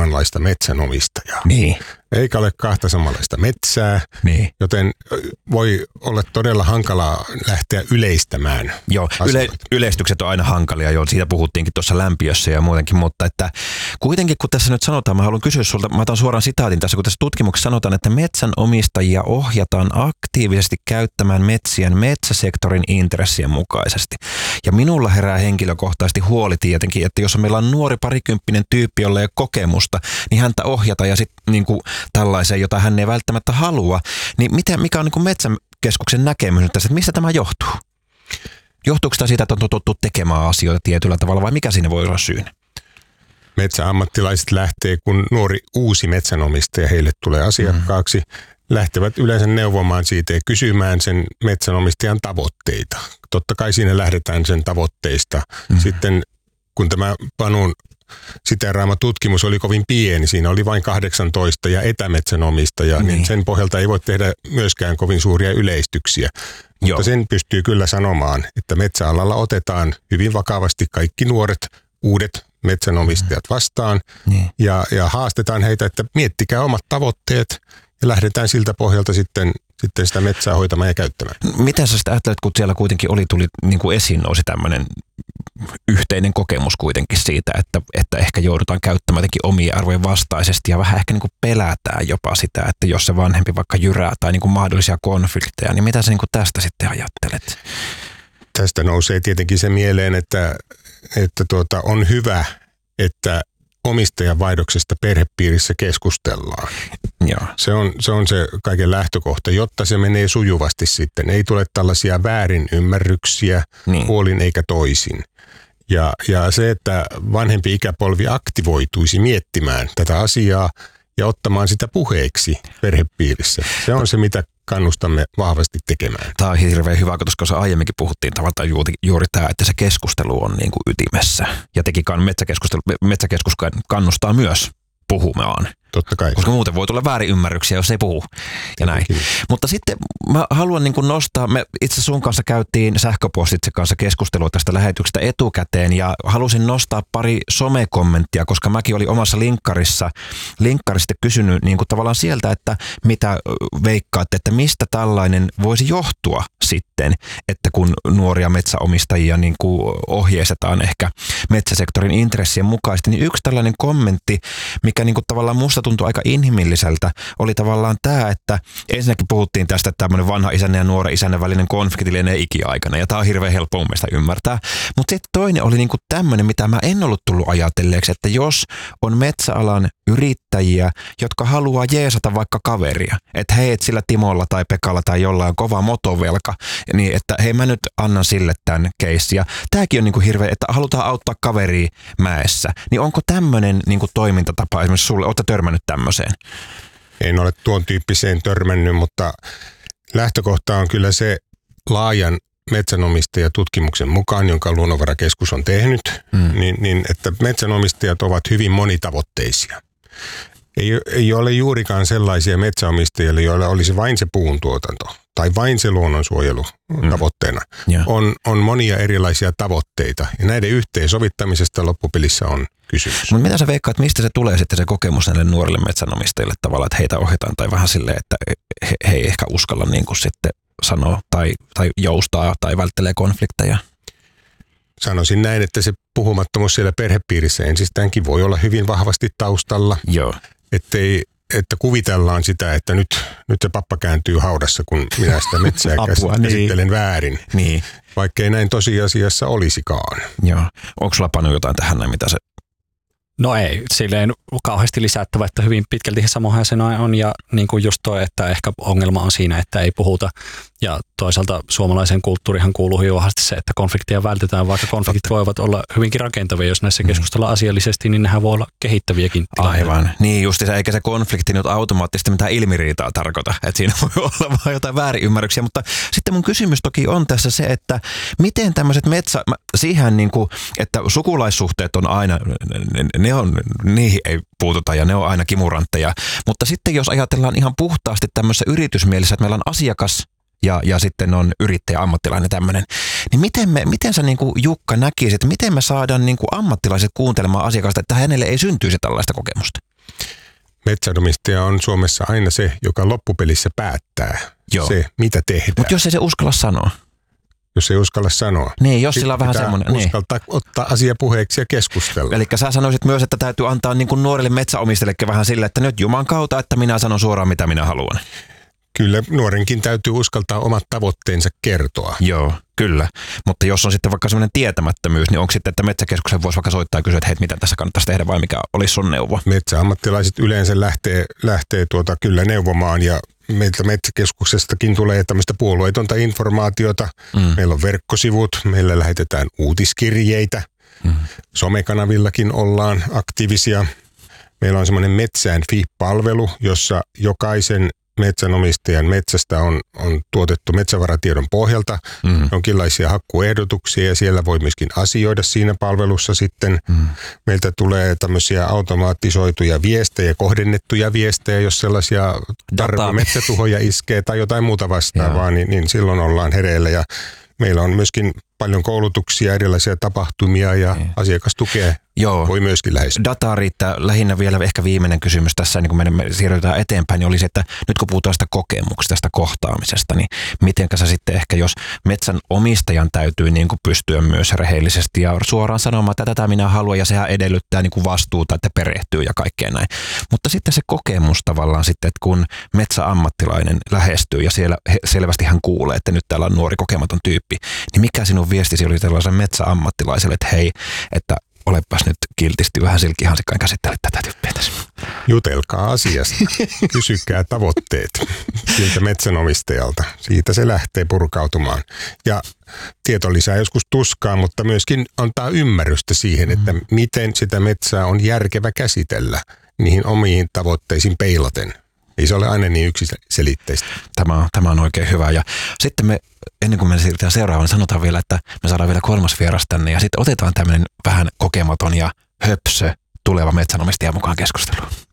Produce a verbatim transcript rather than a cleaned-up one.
samanlaista metsänomistajaa. Niin. Eikä ole kahta samanlaista metsää, niin. joten voi olla todella hankalaa lähteä yleistämään. Joo, yle, yleistykset on aina hankalia, jo siitä puhuttiinkin tuossa lämpiössä ja muutenkin, mutta että kuitenkin kun tässä nyt sanotaan, mä haluan kysyä sulta, mä otan suoraan sitaatin tässä, kun tässä tutkimuksessa sanotaan, että metsänomistajia ohjataan aktiivisesti käyttämään metsien metsäsektorin intressien mukaisesti. Ja minulla herää henkilökohtaisesti huoli tietenkin, että jos meillä on nuori parikymppinen tyyppi, jolla ei ole kokemusta, niin häntä ohjataan ja sitten niin kuin tällaiseen, jota hän ei välttämättä halua, niin mitä, mikä on niin kuin Metsäkeskuksen näkemys nyt tässä, että mistä tämä johtuu? Johtuuko tämä siitä, että on totuttu tekemään asioita tietyllä tavalla vai mikä siinä voi olla syynä? Metsäammattilaiset lähtee, kun nuori uusi metsänomistaja heille tulee asiakkaaksi, mm. lähtevät yleensä neuvomaan siitä ja kysymään sen metsänomistajan tavoitteita. Totta kai siinä lähdetään sen tavoitteista. Mm. Sitten kun tämä Panun siteeraama tutkimus oli kovin pieni, siinä oli vain kahdeksantoista ja etämetsänomistaja, niin. niin sen pohjalta ei voi tehdä myöskään kovin suuria yleistyksiä. Joo. Mutta sen pystyy kyllä sanomaan, että metsäalalla otetaan hyvin vakavasti kaikki nuoret, uudet metsänomistajat vastaan niin. ja, ja haastetaan heitä, että miettikää omat tavoitteet ja lähdetään siltä pohjalta sitten, sitten sitä metsää hoitamaan ja käyttämään. Miten sä sitä ajattelet, kun siellä kuitenkin oli, tuli niin kuin esiin nousi tämmöinen yhteinen kokemus kuitenkin siitä, että, että ehkä joudutaan käyttämään jotenkin omia arvojen vastaisesti ja vähän ehkä niin kuin pelätään jopa sitä, että jos se vanhempi vaikka jyrää tai niin kuin mahdollisia konflikteja, niin mitä sä niin kuin tästä sitten ajattelet? Tästä nousee tietenkin se mieleen, että, että tuota, on hyvä, että omistajan vaihdoksesta perhepiirissä keskustellaan. Joo. Se on, se on se kaiken lähtökohta, jotta se menee sujuvasti sitten. Ei tule tällaisia väärinymmärryksiä niin. puolin eikä toisin. Ja, ja se, että vanhempi ikäpolvi aktivoituisi miettimään tätä asiaa ja ottamaan sitä puheeksi perhepiirissä. Se on se, mitä kannustamme vahvasti tekemään. Tämä on hirveän hyvä, koska aiemminkin puhuttiin tavallaan juuri, juuri tämä, että se keskustelu on niin kuin ytimessä. Ja teki Metsäkeskus kannustaa myös puhumaan. Totta kai. Koska muuten voi tulla väärinymmärryksiä, jos ei puhu. Ja näin. Mutta sitten mä haluan niin kuin nostaa, me itse sun kanssa käytiin sähköpostitse kanssa keskustelua tästä lähetyksestä etukäteen ja halusin nostaa pari somekommenttia, koska mäkin olin omassa linkkarissa, linkkarista kysynyt niin kuin tavallaan sieltä, että mitä veikkaatte, että mistä tällainen voisi johtua sitten, että kun nuoria metsäomistajia niin kuin ohjeistetaan ehkä metsäsektorin intressien mukaisesti, niin yksi tällainen kommentti, mikä niin kuin tavallaan musta tuntui aika inhimilliseltä, oli tavallaan tämä, että ensinnäkin puhuttiin tästä, että tämmöinen vanha isänne ja nuoren isännen välinen konflikti lienee ikiaikana, ja tämä on hirveän helppo mun mielestä ymmärtää. Mutta sitten toinen oli niinku tämmöinen, mitä mä en ollut tullut ajatelleeksi, että jos on metsäalan yrittäjiä, jotka haluaa jeesata vaikka kaveria, että hei, et sillä Timolla tai Pekalla tai jollain kova motovelka, niin että hei, mä nyt annan sille tämän keissin. Ja tämäkin on niinku hirveä, että halutaan auttaa kaveria mäessä. Niin onko tämmöinen niinku toimintatapa esimerkiksi sulle, ootko törmännyt tämmöiseen? En ole tuon tyyppiseen törmännyt, mutta lähtökohta on kyllä se laajan metsänomistajatutkimuksen mukaan, jonka Luonnonvarakeskus on tehnyt, mm. niin, niin että metsänomistajat ovat hyvin monitavoitteisia. Ei, ei ole juurikaan sellaisia metsäomistajia, joilla olisi vain se puuntuotanto tai vain se luonnonsuojelu mm. tavoitteena. Yeah. On, on monia erilaisia tavoitteita ja näiden yhteensovittamisesta loppupelissä on kysymys. Mutta mitä sä veikkaat, mistä se tulee sitten se kokemus näille nuorille metsänomistajille tavallaan, että heitä ohjataan tai vähän silleen, että he, he ei ehkä uskalla niin kuin sitten sanoa tai, tai joustaa tai välttelee konflikteja? Sanoisin näin, että se puhumattomuus siellä perhepiirissä ensistäänkin voi olla hyvin vahvasti taustalla. Joo. Ettei, että kuvitellaan sitä, että nyt, nyt se pappa kääntyy haudassa, kun minä sitä metsää Apua, käsittelen niin. väärin. Niin. Vaikkei näin tosiasiassa olisikaan. Joo. Onko sulla Panu jotain tähän näin, mitä se... No ei, silleen kauheasti lisättävä, että hyvin pitkälti samoin se on ja niin kuin just toi, että ehkä ongelma on siinä, että ei puhuta ja toisaalta suomalaisen kulttuurihan kuuluu hyvin vahvasti se, että konflikteja vältetään, vaikka konfliktit Totta. voivat olla hyvinkin rakentavia, jos näissä keskustellaan asiallisesti, niin nehän voi olla kehittäviäkin tilanteita. Aivan, niin justiinsa, eikä se konflikti nyt automaattisesti mitään ilmiriitaa tarkoita, että siinä voi olla vaan jotain väärinymmärryksiä, mutta sitten mun kysymys toki on tässä se, että miten tämmöiset metsä, siihen niin kuin, että sukulaissuhteet on aina, ne on, niihin ei puututa ja ne on aina kimurantteja, mutta sitten jos ajatellaan ihan puhtaasti tämmöisessä yritysmielessä, että meillä on asiakas ja, ja sitten on yrittäjä, ammattilainen tämmöinen, niin miten, me, miten sä niin kuin Jukka näkisit, että miten me saadaan niin kuin ammattilaiset kuuntelemaan asiakasta, että hänelle ei syntyisi tällaista kokemusta? metsänomistaja on Suomessa aina se, joka loppupelissä päättää Joo. se, mitä tehdään. Mutta jos ei se uskalla sanoa. Jos ei uskalla sanoa. Niin, jos sillä on vähän semmoinen. Uskaltaa niin. ottaa asia puheeksi ja keskustella. Eli sä sanoisit myös, että täytyy antaa niin kuin nuorille metsäomistajillekin vähän sille, että nyt Juman kautta, että minä sanon suoraan, mitä minä haluan. Kyllä nuorenkin täytyy uskaltaa omat tavoitteensa kertoa. Joo, kyllä. Mutta jos on sitten vaikka semmoinen tietämättömyys, niin onko sitten, että metsäkeskuksen voisi vaikka soittaa ja kysyä, että hei, mitä tässä kannattaisi tehdä vai mikä olisi sun neuvo? Metsäammattilaiset yleensä lähtee, lähtee tuota kyllä neuvomaan ja meiltä metsäkeskuksestakin tulee tämmöistä puolueetonta informaatiota. Mm. Meillä on verkkosivut, meillä lähetetään uutiskirjeitä. Mm. Somekanavillakin ollaan aktiivisia. Meillä on semmoinen Metsään Fi-palvelu, jossa jokaisen metsänomistajan metsästä on, on tuotettu metsävaratiedon pohjalta mm. jonkinlaisia hakkuehdotuksia ja siellä voi myöskin asioida siinä palvelussa sitten. Mm. Meiltä tulee tämmöisiä automatisoituja viestejä, kohdennettuja viestejä, jos sellaisia tarve metsätuhoja iskee tai jotain muuta vastaavaa, niin, niin silloin ollaan hereillä ja meillä on myöskin paljon koulutuksia, erilaisia tapahtumia ja mm. asiakastukea. Joo. Voi myöskin lähestyä. Dataa riittää. Lähinnä vielä ehkä viimeinen kysymys tässä, niin kun me siirrytään eteenpäin, niin olisi, että nyt kun puhutaan sitä kokemuksesta, tästä kohtaamisesta, niin mitenkä sä sitten ehkä, jos metsän omistajan täytyy niin kuin pystyä myös rehellisesti ja suoraan sanomaan, että tätä minä haluan ja sehän edellyttää niin kuin vastuuta, että perehtyy ja kaikkea näin. Mutta sitten se kokemus tavallaan sitten, että kun metsäammattilainen lähestyy ja siellä selvästi hän kuulee, että nyt täällä on nuori kokematon tyyppi, niin mikä sinun viestisi oli tällaisen metsäammattilaiselle, että hei, että olepas nyt kiltisti vähän silkkihansikkaan käsittele tätä tyyppiä tässä. Jutelkaa asiasta. Kysykää tavoitteet siltä metsänomistajalta. Siitä se lähtee purkautumaan. Ja tieto lisää joskus tuskaa, mutta myöskin antaa ymmärrystä siihen, että miten sitä metsää on järkevä käsitellä niihin omiin tavoitteisiin peilaten. Ei se ole aina niin yksiselitteistä. Tämä, tämä on oikein hyvä. Ja sitten me, ennen kuin me siirrytään seuraavaan, niin sanotaan vielä, että me saadaan vielä kolmas vieras tänne. Ja sitten otetaan tämmöinen vähän kokematon ja höpsö tuleva metsänomistaja mukaan keskusteluun.